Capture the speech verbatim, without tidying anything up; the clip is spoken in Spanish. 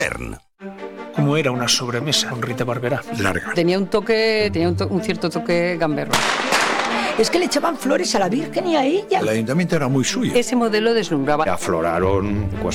Como era una sobremesa con Rita Barberá. Larga. Tenía un toque, tenía un, to- un cierto toque gamberro. Es que le echaban flores a la Virgen y a ella. El ayuntamiento era muy suyo. Ese modelo deslumbraba. Afloraron